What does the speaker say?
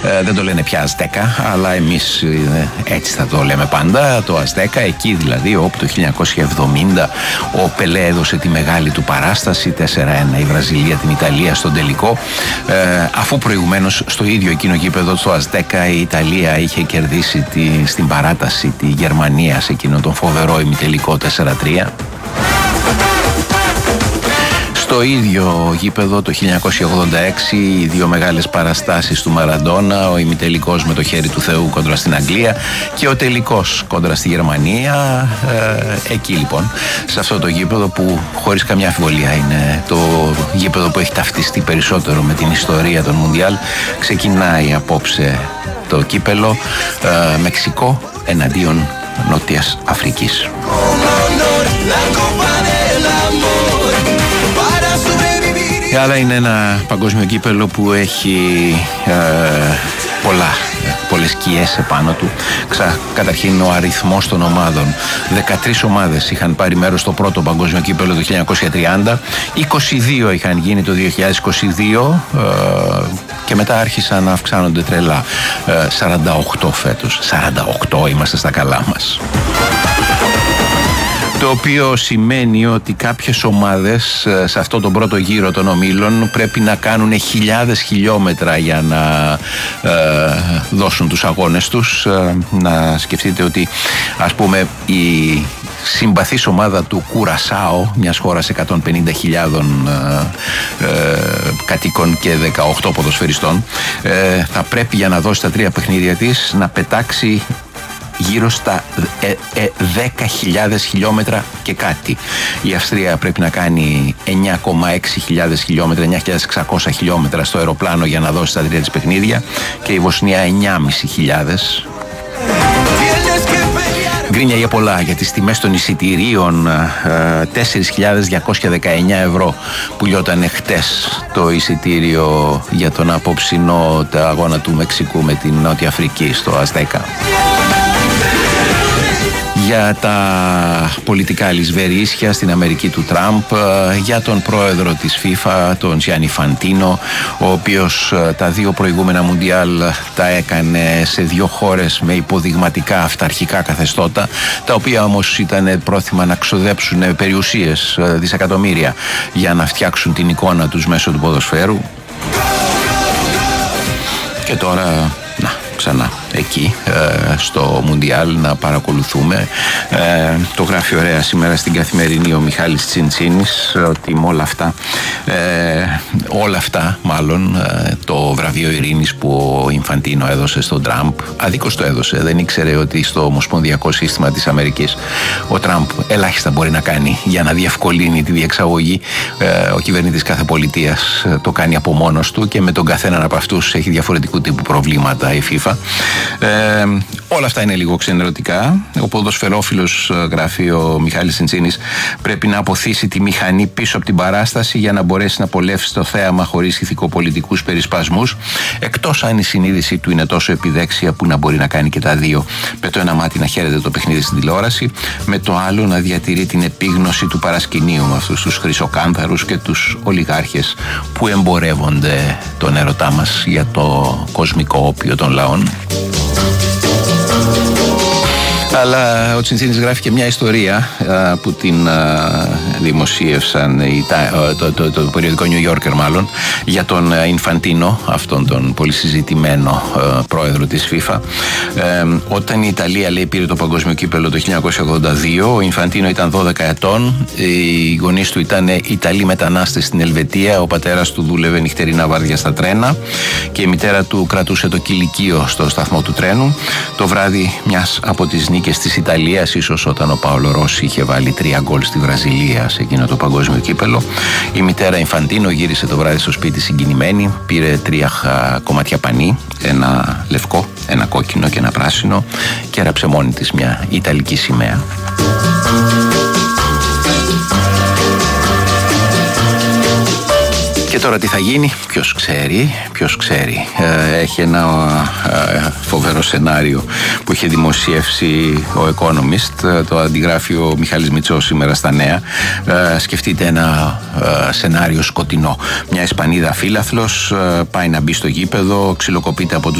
Δεν το λένε πια Αζτέκα, αλλά εμείς έτσι θα το λέμε πάντα, το Αζτέκα, εκεί δηλαδή όπου το 1970 ο Πελέ έδωσε τη μεγάλη του παράσταση 4-1 η Βραζιλία την Ιταλία στον τελικό, αφού προηγουμένως στο ίδιο εκείνο γήπεδο στο Αζτέκα η Ιταλία είχε κερδίσει στην παράταση τη Γερμανία σε εκείνο τον φοβερό ημιτελικό 4-3. Στο ίδιο γήπεδο το 1986 οι δύο μεγάλες παραστάσεις του Μαραντόνα, ο ημιτελικός με το χέρι του Θεού κόντρα στην Αγγλία και ο τελικός κόντρα στη Γερμανία. Εκεί λοιπόν, σε αυτό το γήπεδο που χωρίς καμιά αμφιβολία είναι το γήπεδο που έχει ταυτιστεί περισσότερο με την ιστορία των Μουντιάλ, ξεκινάει απόψε το κύπελο Μεξικό εναντίον Νότιας Αφρικής. Αλλά είναι ένα παγκόσμιο κύπελο που έχει πολλές σκιές επάνω του. Καταρχήν ο αριθμός των ομάδων. 13 ομάδες είχαν πάρει μέρος στο πρώτο παγκόσμιο κύπελο το 1930, 22 είχαν γίνει το 2022 και μετά άρχισαν να αυξάνονται τρελά. 48 φέτος. 48 είμαστε στα καλά μας. Το οποίο σημαίνει ότι κάποιες ομάδες σε αυτό τον πρώτο γύρο των ομίλων πρέπει να κάνουν χιλιάδες χιλιόμετρα για να δώσουν τους αγώνες τους. Να σκεφτείτε ότι ας πούμε η συμπαθής ομάδα του Κουρασάο, μιας χώρας 150.000 κατοίκων και 18 ποδοσφαιριστών, θα πρέπει για να δώσει τα 3 παιχνίδια της να πετάξει γύρω στα 10.000 χιλιόμετρα και κάτι. Η Αυστρία πρέπει να κάνει 9,6 χιλιάδες χιλιόμετρα, 9.600 χιλιόμετρα στο αεροπλάνο για να δώσει τα 3 της παιχνίδια και η Βοσνία 9.500. Γκρίνια για πολλά για τις τιμές των εισιτηρίων. 4.219 ευρώ που λιώτανε χτες το εισιτήριο για τον απόψινό αγώνα του Μεξικού με την Νότια Αφρική στο Αζτέκα. Για τα πολιτικά λησβερίσια στην Αμερική του Τραμπ, για τον πρόεδρο της FIFA, τον Τζιάννι Φαντίνο, ο οποίος τα 2 προηγούμενα Μουντιάλ τα έκανε σε 2 χώρες με υποδειγματικά αυταρχικά καθεστώτα, τα οποία όμως ήταν πρόθυμα να ξοδέψουν περιουσίες, δισεκατομμύρια, για να φτιάξουν την εικόνα τους μέσω του ποδοσφαίρου. Και τώρα, ξανά εκεί στο Μουντιάλ να παρακολουθούμε. Το γράφει ωραία σήμερα στην Καθημερινή ο Μιχάλης Τσιντσίνης ότι με όλα αυτά μάλλον το βραβείο ειρήνης που ο Ινφαντίνο έδωσε στον Τραμπ, αδίκως το έδωσε, δεν ήξερε ότι στο ομοσπονδιακό σύστημα της Αμερικής ο Τραμπ ελάχιστα μπορεί να κάνει για να διευκολύνει τη διεξαγωγή. Ο κυβερνήτης κάθε πολιτείας το κάνει από μόνος του και με τον καθέναν από αυτούς έχει διαφορετικού τύπου προβλήματα η FIFA. Όλα αυτά είναι λίγο ξενερωτικά. Ο ποδοσφαιρόφιλος, γράφει ο Μιχάλης Τσιντσίνης, πρέπει να αποθήσει τη μηχανή πίσω από την παράσταση για να μπορέσει να πολεύσει το θέαμα χωρίς ηθικοπολιτικούς περισπασμούς, εκτός αν η συνείδηση του είναι τόσο επιδέξια που να μπορεί να κάνει και τα δύο. Με το ένα μάτι να χαίρεται το παιχνίδι στην τηλεόραση, με το άλλο να διατηρεί την επίγνωση του παρασκηνίου με αυτούς τους χρυσοκάνθαρους και τους ολιγάρχες που εμπορεύονται τον έρωτά μας για το κοσμικό όπιο των λαών. Αλλά ο Τσιντσίνης γράφει και μια ιστορία που την δημοσίευσαν το περιοδικό New Yorker μάλλον, για τον Ινφαντίνο, αυτόν τον πολύ συζητημένο πρόεδρο της FIFA. Όταν η Ιταλία, λέει, πήρε το παγκόσμιο κύπελο το 1982, ο Ινφαντίνο ήταν 12 ετών, οι γονείς του ήταν Ιταλοί μετανάστες στην Ελβετία, ο πατέρας του δούλευε νυχτερινά βάρδια στα τρένα και η μητέρα του κρατούσε το κηλικείο στο σταθμό του τρένου. Το βράδυ μιας από τις νίκες της Ιταλίας, ίσως όταν ο Πάολο Ρώση είχε βάλει 3 γκολ στη Βραζιλία σε εκείνο το παγκόσμιο κύπελο, η μητέρα Ινφαντίνο γύρισε το βράδυ στο σπίτι συγκινημένη, πήρε 3 κομμάτια πανί, ένα λευκό, ένα κόκκινο και ένα πράσινο, και έραψε μόνη της μια ιταλική σημαία. Και τώρα τι θα γίνει, ποιος ξέρει. Έχει ένα φοβερό σενάριο που είχε δημοσιεύσει ο Economist, το αντιγράφει ο Μιχάλης Μητσός σήμερα στα Νέα. Σκεφτείτε ένα σενάριο σκοτεινό. Μια Ισπανίδα φύλαθλος πάει να μπει στο γήπεδο, ξυλοκοπείται από